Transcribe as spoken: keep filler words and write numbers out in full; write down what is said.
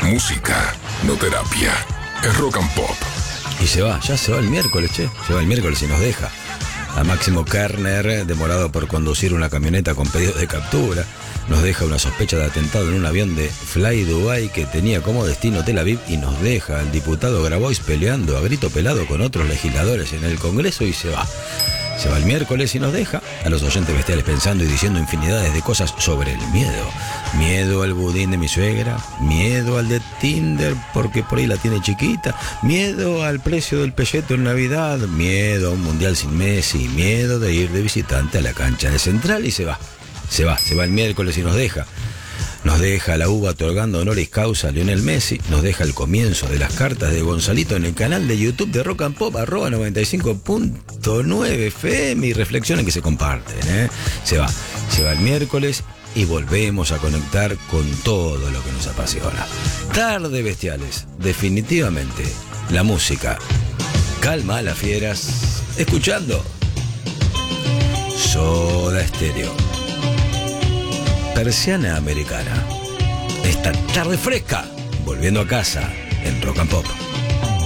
Música, no terapia. Es Rock and Pop. Y se va, ya se va el miércoles, che. Se va el miércoles y nos deja. A Máximo Kerner, demorado por conducir una camioneta con pedido de captura. Nos deja una sospecha de atentado en un avión de Fly Dubai que tenía como destino Tel Aviv. Y nos deja al diputado Grabois peleando a grito pelado con otros legisladores en el Congreso y se va. Se va el miércoles y nos deja a los oyentes bestiales pensando y diciendo infinidades de cosas sobre el miedo. Miedo al budín de mi suegra, miedo al de Tinder porque por ahí la tiene chiquita, miedo al precio del pelleto en Navidad, miedo a un mundial sin Messi, miedo de ir de visitante a la cancha de Central y se va. Se va, se va el miércoles y nos deja. Nos deja la U B A otorgando honoris causa a Lionel Messi. Nos deja el comienzo de las cartas de Gonzalito en el canal de YouTube de Rock and Pop, arroba noventa y cinco punto nueve F M. Y reflexiones que se comparten, ¿eh? Se va, se va el miércoles y volvemos a conectar con todo lo que nos apasiona. Tarde Bestiales, definitivamente la música calma a las fieras. Escuchando Soda Stereo. Persiana Americana. Esta tarde fresca, volviendo a casa en Rock and Pop.